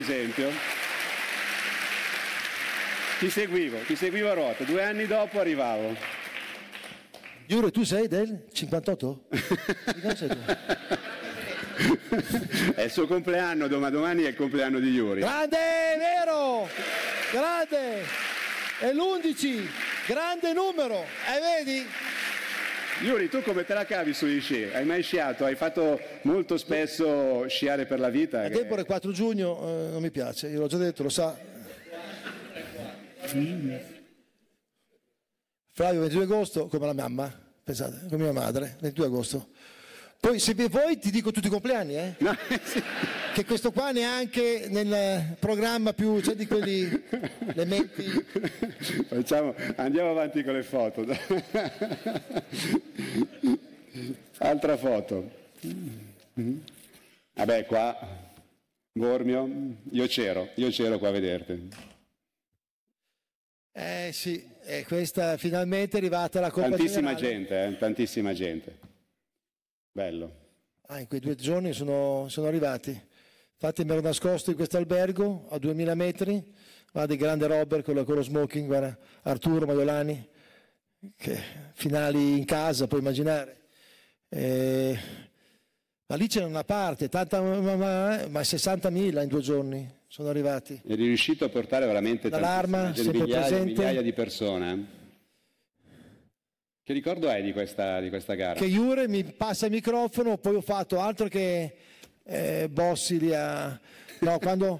esempio. Ti seguivo a ruota, 2 anni dopo arrivavo. Giuro, tu sei del 58? È il suo compleanno, domani è il compleanno di Yuri. Grande, vero? Grande! È l'11, grande numero, vedi? Yuri, tu come te la cavi sugli sci? Hai mai sciato? Hai fatto molto spesso sciare per la vita? A Debora il 4 giugno non mi piace, io l'ho già detto, lo sa. Flavio 22 agosto, come la mamma, pensate, come mia madre, 22 agosto. Poi se vuoi ti dico tutti i compleanni, No, sì. Che questo qua neanche nel programma più, cioè di quelli, le metti. Andiamo avanti con le foto. Altra foto. Vabbè, qua, Bormio, io c'ero qua a vederti. Sì, questa finalmente è arrivata la Coppa Tantissima Generale. tantissima gente. Bello. In quei 2 giorni sono arrivati. Infatti mi ero nascosto in questo albergo a 2000 metri, guarda il grande Robert con lo smoking, guarda Arturo Maiolani, che finali in casa, puoi immaginare. Ma lì c'era una parte, ma 60.000 in 2 giorni sono arrivati. Eri riuscito a portare veramente migliaia di persone. Che ricordo hai di questa gara? Che Jure mi passa il microfono, poi ho fatto altro che Bossi lì no, quando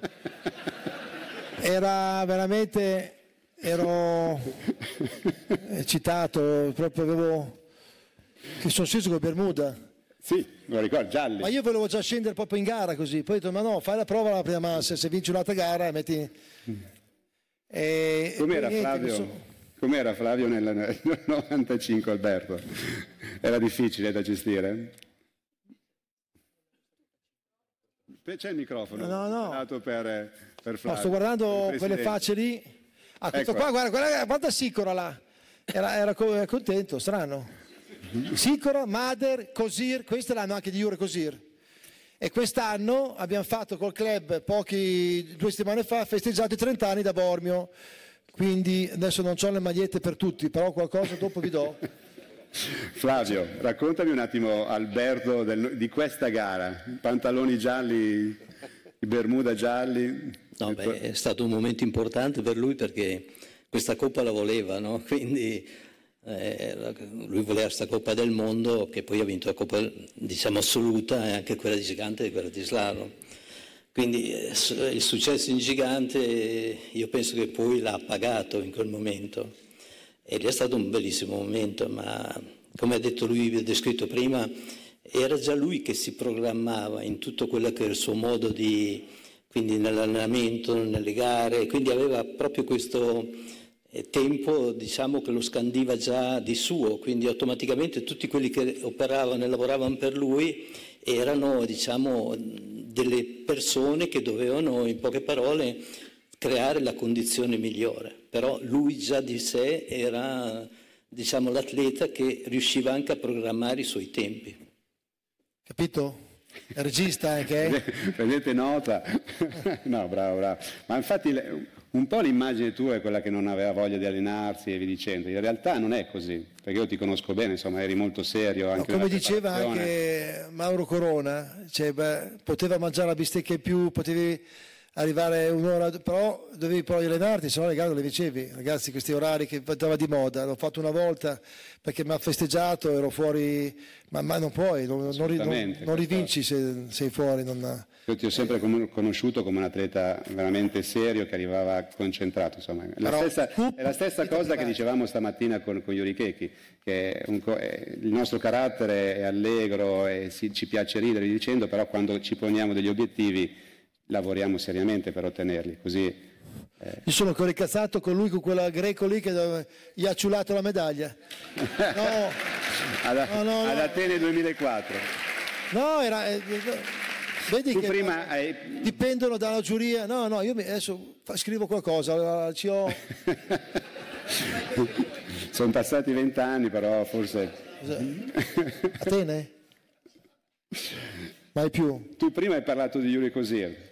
era veramente ero eccitato, proprio che sono sceso con Bermuda. Sì, me lo ricordo, gialli. Ma io volevo già scendere proprio in gara così, poi ho detto ma no, fai la prova la prima, se vinci un'altra gara metti... Com'era Flavio nel 95, Alberto? Era difficile da gestire? C'è il microfono? No. Dato per Flavio. Sto guardando quelle facce lì. Questo qua, guarda Sicora là. Era contento, strano. Sicora, Mader, Cosir, queste l'hanno anche di Jure Cosir. E quest'anno abbiamo fatto col club 2 settimane fa, festeggiato i 30 anni da Bormio. Quindi adesso non ho le magliette per tutti, però qualcosa dopo vi do. Flavio, raccontami un attimo, Alberto, di questa gara. Pantaloni gialli, i Bermuda gialli. No, è stato un momento importante per lui perché questa Coppa la voleva, no? Quindi lui voleva questa Coppa del Mondo, che poi ha vinto la Coppa, diciamo, assoluta e anche quella di gigante e quella di slalom. Quindi il successo in gigante io penso che poi l'ha pagato in quel momento ed è stato un bellissimo momento, ma come ha detto lui, ha descritto prima, era già lui che si programmava in tutto quello che era il suo modo di, quindi nell'allenamento, nelle gare, quindi aveva proprio questo tempo, diciamo, che lo scandiva già di suo, quindi automaticamente tutti quelli che operavano e lavoravano per lui erano, diciamo, delle persone che dovevano, in poche parole, creare la condizione migliore. Però lui già di sé era, diciamo, l'atleta che riusciva anche a programmare i suoi tempi. Capito? È regista anche, Prendete nota. No, bravo. Ma infatti un po' l'immagine tua è quella che non aveva voglia di allenarsi e via dicendo. In realtà non è così, perché io ti conosco bene, insomma, eri molto serio. Anche come diceva anche Mauro Corona, cioè, poteva mangiare la bistecca in più, potevi arrivare un'ora, però dovevi poi allenarti, se no le gare non le vincevi. Ragazzi, questi orari che andava di moda, l'ho fatto una volta perché mi ha festeggiato, ero fuori, ma non puoi, non rivinci se sei fuori. Io ti ho sempre conosciuto come un atleta veramente serio che arrivava concentrato, insomma. È la stessa cosa che dicevamo stamattina con Yuri Checchi, che il nostro carattere è allegro e ci piace ridere dicendo, però quando ci poniamo degli obiettivi lavoriamo seriamente per ottenerli, così... Io sono ancora incazzato con lui, con quella greco lì che gli ha ciulato la medaglia. No. Ad Atene 2004. No, vedi tu che prima dipendono dalla giuria. No, io adesso scrivo qualcosa, Sono passati 20 anni, però forse... Atene? Mai più. Tu prima hai parlato di Yuri Cosir.